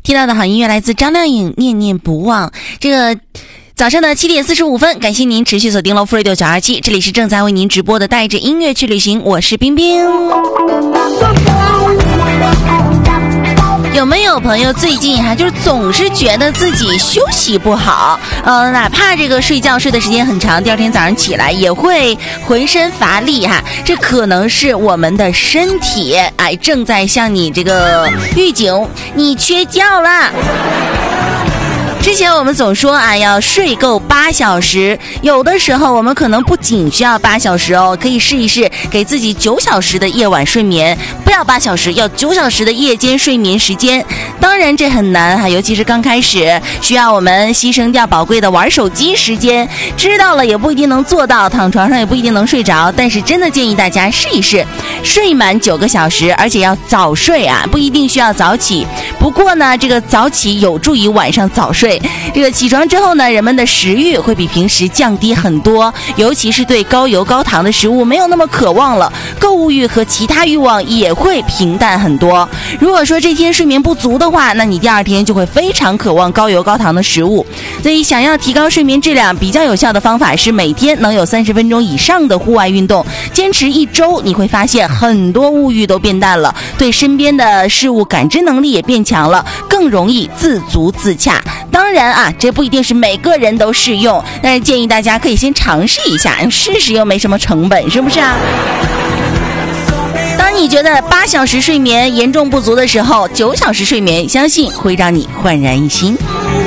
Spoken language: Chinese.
听到的好音乐来自张靓颖《念念不忘》。这个早上的7点45分，感谢您持续锁定了 Fredio 927，这里是正在为您直播的带着音乐去旅行，我是冰冰。有没有朋友最近就是总是觉得自己休息不好，哪怕这个睡觉睡的时间很长，第二天早上起来也会浑身乏力这可能是我们的身体正在向你这个预警，你缺觉了。之前我们总说要睡够8小时，有的时候我们可能不仅需要8小时哦，可以试一试给自己9小时的夜晚睡眠，不要8小时，要9小时的夜间睡眠时间。当然这很难尤其是刚开始，需要我们牺牲掉宝贵的玩手机时间，知道了也不一定能做到，躺床上也不一定能睡着，但是真的建议大家试一试，睡满9个小时，而且要早睡不一定需要早起。不过呢，这个早起有助于晚上早睡。这个起床之后呢，人们的食欲会比平时降低很多，尤其是对高油高糖的食物没有那么渴望了，购物欲和其他欲望也会平淡很多。如果说这天睡眠不足的话，那你第二天就会非常渴望高油高糖的食物。所以想要提高睡眠质量，比较有效的方法是每天能有30分钟以上的户外运动，坚持1周，你会发现很多物欲都变淡了，对身边的事物感知能力也变强了，更容易自足自洽。当然这不一定是每个人都适用，但是建议大家可以先尝试一下，试试又没什么成本，是不是当你觉得8小时睡眠严重不足的时候，9小时睡眠相信会让你焕然一新。